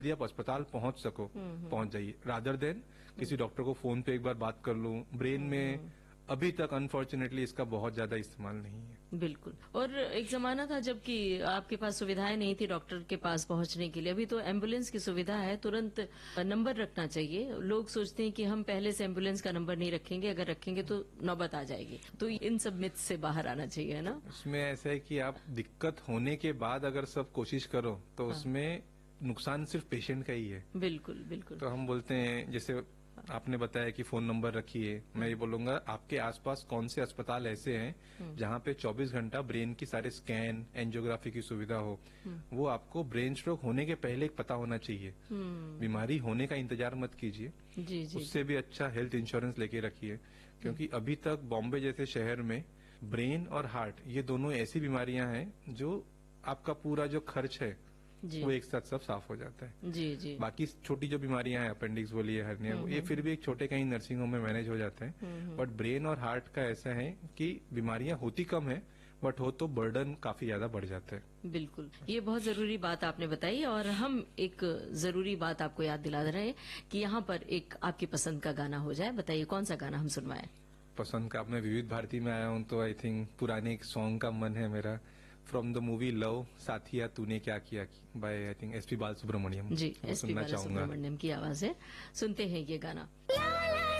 यदि आप अस्पताल पहुंच सको पहुंच जाइए, रादर देन किसी डॉक्टर को फोन पे एक बार बात कर लूं। ब्रेन में अभी तक अनफॉर्चुनेटली इसका बहुत ज्यादा इस्तेमाल नहीं है। बिल्कुल। और एक जमाना था जबकि आपके पास सुविधाएं नहीं थी डॉक्टर के पास पहुंचने के लिए। अभी तो एम्बुलेंस की सुविधा है, तुरंत नंबर रखना चाहिए। लोग सोचते हैं कि हम पहले से एम्बुलेंस का नंबर नहीं रखेंगे, अगर रखेंगे तो नौबत आ जाएगी। तो इन सब मिथ से बाहर आना चाहिए, है ना? उसमें ऐसा है कि आप दिक्कत होने के बाद अगर सब कोशिश करो तो उसमें नुकसान सिर्फ पेशेंट का ही है। बिल्कुल बिल्कुल। तो हम बोलते हैं, जैसे आपने बताया कि फोन नंबर रखिए, मैं ये बोलूंगा आपके आसपास कौन से अस्पताल ऐसे हैं जहां पे 24 घंटा ब्रेन की सारे स्कैन, एंजियोग्राफी की सुविधा हो। वो आपको ब्रेन स्ट्रोक होने के पहले पता होना चाहिए। बीमारी होने का इंतजार मत कीजिए। जी जी। उससे भी अच्छा हेल्थ इंश्योरेंस लेके रखिए, क्योंकि अभी तक बॉम्बे जैसे शहर में ब्रेन और हार्ट ये दोनों ऐसी बीमारियां हैं जो आपका पूरा जो खर्च है जी वो एक साथ सब साफ हो जाता है। जी जी। बाकी छोटी जो बीमारियां हैं, अपेंडिक्स बोलिए, हर्निया, ये फिर भी एक छोटे कहीं नर्सिंग होम में मैनेज हो जाते हैं। बट ब्रेन और हार्ट का ऐसा है कि बीमारियां होती कम है, बट हो तो बर्डन काफी ज्यादा बढ़ जाता है। बिल्कुल, ये बहुत जरूरी बात आपने बताई। और हम एक जरूरी बात आपको याद दिला रहे हैं कि यहाँ पर एक आपकी पसंद का गाना हो जाए। बताइए कौन सा गाना हम सुनवाएं? पसंद का, अब मैं विविध भारती में आया हूं तो आई थिंक पुराने एक सॉन्ग का मन है मेरा, फ्रॉम द मूवी लव, साथिया तूने क्या किया, bye I think SP Balasubrahmanyam. जी, वो एसपी सुनना चाहूंगा। बालासुब्रमण्यम की आवाज है, सुनते हैं ये गाना।